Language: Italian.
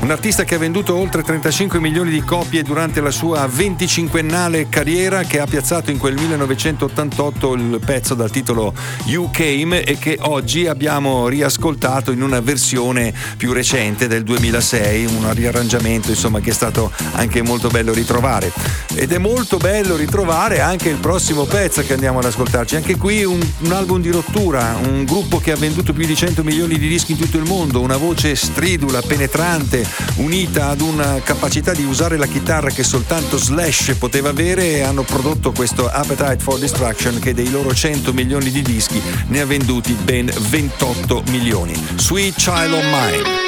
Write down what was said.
un artista che ha venduto oltre 35 milioni di copie durante la sua 25ennale carriera, che ha piazzato in quel 1988 il pezzo dal titolo You Came e che oggi abbiamo riascoltato in una versione più recente del 2006, un riarrangiamento insomma che è stato anche molto bello ritrovare. Ed è molto bello ritrovare anche il prossimo pezzo che andiamo ad ascoltarci. Anche qui un album di rottura, un gruppo che ha venduto più di 100 milioni di dischi in tutto il mondo, una voce stridula, penetrante, unita ad una capacità di usare la chitarra che soltanto Slash poteva avere, e hanno prodotto questo Appetite for Destruction che dei loro 100 milioni di dischi ne ha venduti ben 28 milioni. Sweet Child of Mine.